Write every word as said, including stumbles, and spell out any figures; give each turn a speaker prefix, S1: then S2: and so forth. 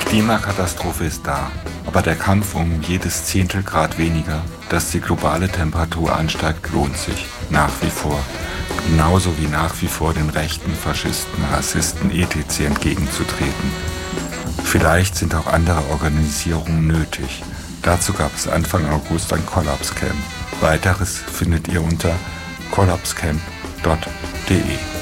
S1: Klimakatastrophe ist da, aber der Kampf um jedes Zehntel Grad weniger, das die globale Temperatur ansteigt, lohnt sich nach wie vor. Genauso wie nach wie vor den Rechten, Faschisten, Rassisten et cetera entgegenzutreten. Vielleicht sind auch andere Organisierungen nötig. Dazu gab es Anfang August ein Kollapscamp. Weiteres findet ihr unter kollapscamp punkt de.